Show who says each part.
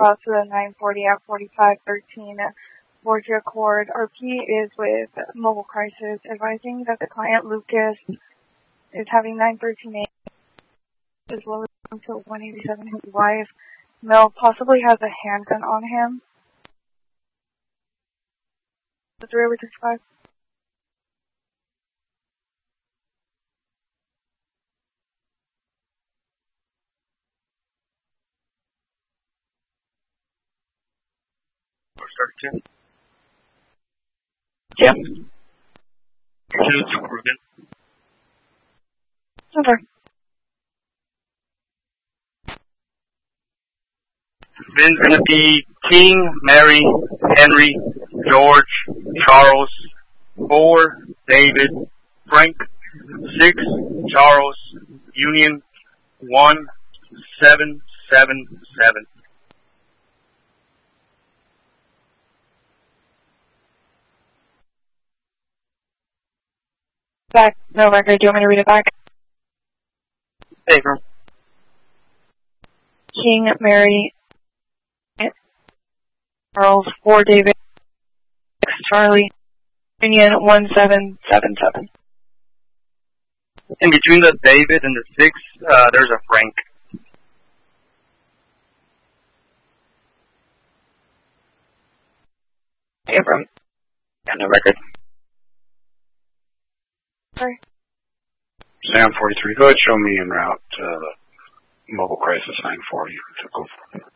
Speaker 1: call to the 940 at 4513 Borgia Court. RP is with Mobile Crisis, advising that the client Lucas is having 913 as well as until 187. His wife, Mel, possibly has a handgun on him. 365. Yeah. Over.
Speaker 2: Then it's going to be King, Mary, Henry, George, Charles, 4, David, Frank, 6, Charles, Union, 1, 7, 7, 7.
Speaker 1: Back. No record. Do you want me to read it back?
Speaker 2: Paper.
Speaker 1: King, Mary, Charles, 4, David, 6, Charlie, Union, 1777.
Speaker 2: In between the David and the 6, there's a Frank.
Speaker 1: Abram.
Speaker 3: Got no record.
Speaker 1: Sorry.
Speaker 3: Sam 43, go ahead, show me en route to Mobile Crisis 940 to go for it.